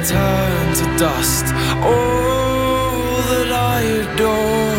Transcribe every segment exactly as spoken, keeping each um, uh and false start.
turn to dust. All that I adore.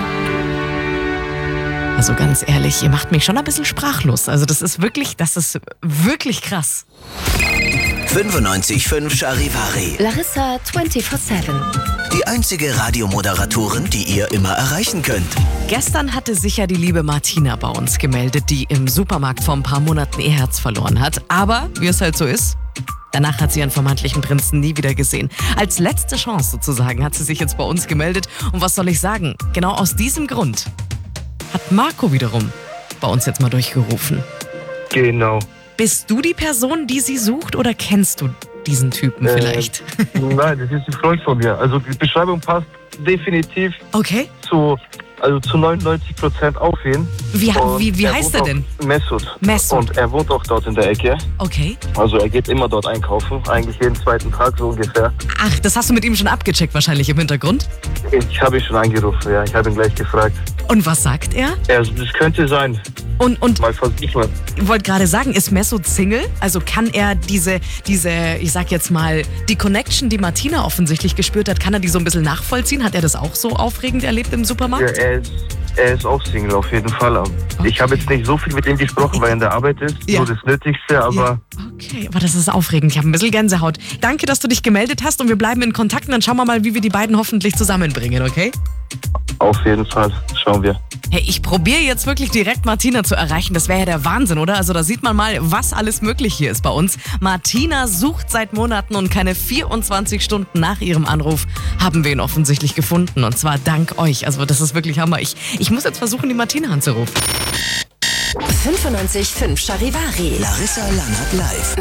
Also ganz ehrlich, ihr macht mich schon ein bisschen sprachlos. Also das ist wirklich, das ist wirklich krass. fünfundneunzig Komma fünf Charivari. Larissa vierundzwanzig sieben. Die einzige Radiomoderatorin, die ihr immer erreichen könnt. Gestern hatte sich ja die liebe Martina bei uns gemeldet, die im Supermarkt vor ein paar Monaten ihr Herz verloren hat. Aber, wie es halt so ist, danach hat sie ihren vermeintlichen Prinzen nie wieder gesehen. Als letzte Chance sozusagen hat sie sich jetzt bei uns gemeldet. Und was soll ich sagen? Genau aus diesem Grund hat Marco wiederum bei uns jetzt mal durchgerufen. Genau. Bist du die Person, die sie sucht, oder kennst du diesen Typen Äh, vielleicht? Nein, das ist ein Freund von mir. Also die Beschreibung passt definitiv Okay. zu, also zu neunundneunzig Prozent auf ihn. Wie, Und wie, wie er heißt wohnt er denn? auf Mesut. Mesut. Und er wohnt auch dort in der Ecke. Okay. Also er geht immer dort einkaufen, eigentlich jeden zweiten Tag so ungefähr. Ach, das hast du mit ihm schon abgecheckt wahrscheinlich im Hintergrund. Ich habe ihn schon angerufen, ja. Ich habe ihn gleich gefragt. Und was sagt er? Er, das könnte sein. Und, und Mal versuch mal. ich wollte gerade sagen, ist Mesut Single? Also kann er diese, diese, ich sag jetzt mal, die Connection, die Martina offensichtlich gespürt hat, kann er die so ein bisschen nachvollziehen? Hat er das auch so aufregend erlebt im Ja, Supermarkt? er ist, er ist auch Single auf jeden Fall. Ich habe jetzt nicht so viel mit ihm gesprochen, weil er in der Arbeit ist. Ja. Nur das Nötigste, aber Ja. Okay, aber das ist aufregend. Ich habe ein bisschen Gänsehaut. Danke, dass du dich gemeldet hast und wir bleiben in Kontakt und dann schauen wir mal, wie wir die beiden hoffentlich zusammenbringen, okay? auf jeden Fall schauen wir. Hey, ich probiere jetzt wirklich direkt Martina zu erreichen. Das wäre ja der Wahnsinn, oder? Also da sieht man mal, was alles möglich hier ist bei uns. Martina sucht seit Monaten und keine vierundzwanzig Stunden nach ihrem Anruf haben wir ihn offensichtlich gefunden. Und zwar dank euch. Also das ist wirklich Hammer. Ich, ich muss jetzt versuchen, die Martina anzurufen. fünfundneunzig Komma fünf Charivari. Larissa Lannert live.